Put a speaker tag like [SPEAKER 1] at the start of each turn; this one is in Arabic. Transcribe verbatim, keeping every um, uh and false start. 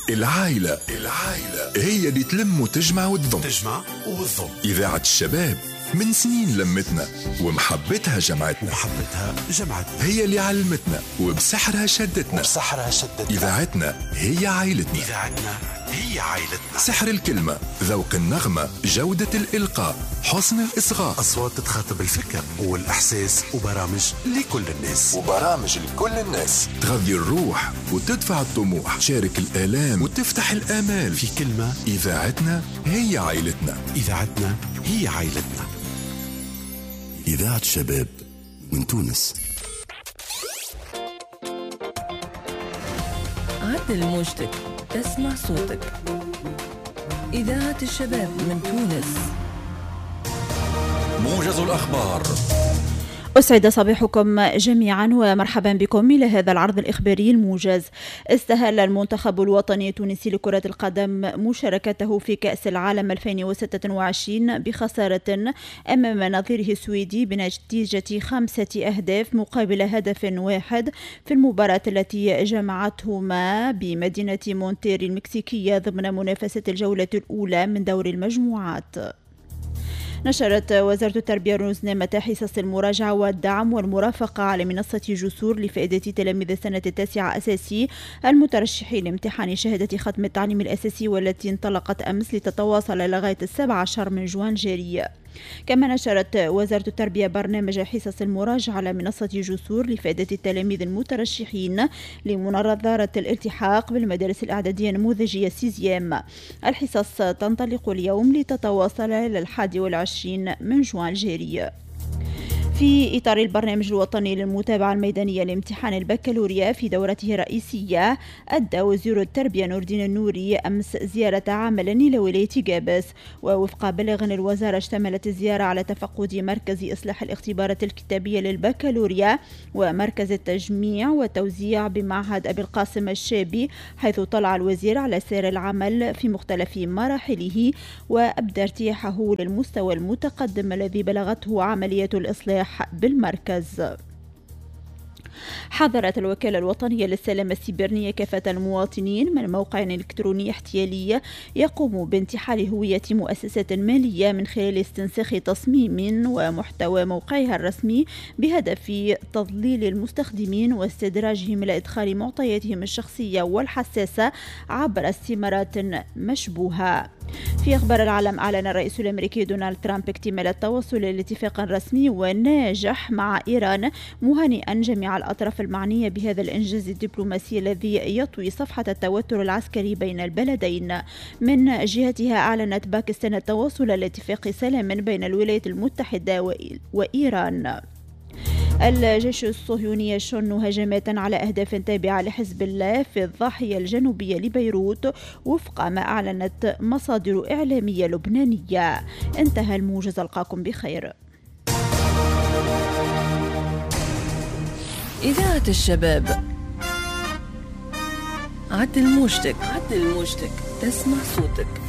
[SPEAKER 1] العائلة العائلة هي اللي تلم وتجمع وتضم
[SPEAKER 2] تجمع وتضم.
[SPEAKER 1] إذاعة الشباب من سنين لمتنا ومحبتها جمعتنا
[SPEAKER 2] ومحبتها جمعتنا
[SPEAKER 1] هي اللي علمتنا وبسحرها شدتنا
[SPEAKER 2] وبسحرها شدتنا.
[SPEAKER 1] إذاعتنا هي عائلتنا
[SPEAKER 2] إذاعتنا هي عائلتنا.
[SPEAKER 1] سحر الكلمة، ذوق النغمة، جودة الإلقاء، حسن الإصغاء،
[SPEAKER 2] أصوات تخاطب الفكر والإحساس، وبرامج لكل الناس
[SPEAKER 1] وبرامج لكل الناس تغذي الروح وتدفع الطموح، شارك الآلام وتفتح الآمال.
[SPEAKER 2] في كلمة،
[SPEAKER 1] إذاعتنا هي عائلتنا.
[SPEAKER 2] إذاعتنا هي عائلتنا.
[SPEAKER 3] إذاعة الشباب من تونس.
[SPEAKER 4] عدل موجتك، تسمع صوتك. إذاعة الشباب من تونس.
[SPEAKER 5] موجز الأخبار.
[SPEAKER 6] أسعد صباحكم جميعا ومرحبا بكم إلى هذا العرض الإخباري الموجز. استهل المنتخب الوطني التونسي لكرة القدم مشاركته في كأس العالم ألفين وستة وعشرين بخسارة أمام نظيره السويدي بنتيجة خمسة أهداف مقابل هدف واحد في المباراة التي جمعتهما بمدينة مونتير المكسيكية ضمن منافسة الجولة الأولى من دور المجموعات. نشرت وزارة التربية والرزنامة حصص المراجعة والدعم والمرافقة على منصة جسور لفائدة تلاميذ السنة التاسعة أساسي المترشحين لامتحان شهادة ختم التعليم الأساسي والتي انطلقت أمس لتتواصل لغاية السابع عشر من جوان جاري. كما نشرت وزارة التربية برنامج حصص المراجعة على منصة جسور لفائدة التلاميذ المترشحين لمناظرة الالتحاق بالمدارس الإعدادية النموذجية سيزيام. الحصص تنطلق اليوم لتتواصل إلى الحادي والعشرين من جوان الجاري. في إطار البرنامج الوطني للمتابعة الميدانية لامتحان البكالوريا في دورته الرئيسية، أدى وزير التربية نور الدين النوري أمس زيارة عمل إلى ولاية جابس. ووفق بلاغ الوزارة اشتملت الزيارة على تفقد مركز إصلاح الاختبارات الكتابية للبكالوريا ومركز التجميع والتوزيع بمعهد أبي القاسم الشابي، حيث طلع الوزير على سير العمل في مختلف مراحله وأبدى ارتياحه للمستوى المتقدم الذي بلغته عملية الإصلاح بالمركز. حذرت الوكالة الوطنية للسلامة السيبرانية كافة المواطنين من موقع إلكتروني احتيالي يقوم بانتحال هوية مؤسسات مالية من خلال استنساخ تصميم ومحتوى موقعها الرسمي بهدف تضليل المستخدمين واستدراجهم إلى إدخال معطياتهم الشخصية والحساسة عبر استمارات مشبوهة. في أخبار العالم، أعلن الرئيس الأمريكي دونالد ترامب اكتمال التوصل لاتفاق رسمي وناجح مع إيران، مهنئا جميع الأطراف المعنية بهذا الإنجاز الدبلوماسي الذي يطوي صفحة التوتر العسكري بين البلدين. من جهتها، أعلنت باكستان التوصل لاتفاق سلام بين الولايات المتحدة وإيران. الجيش الصهيوني يشن هجمات على أهداف تابعة لحزب الله في الضاحية الجنوبية لبيروت وفق ما أعلنت مصادر إعلامية لبنانية. انتهى الموجز، ألقاكم بخير.
[SPEAKER 4] إذاعة الشباب. عدل موجتك، عدل موجتك، تسمع صوتك.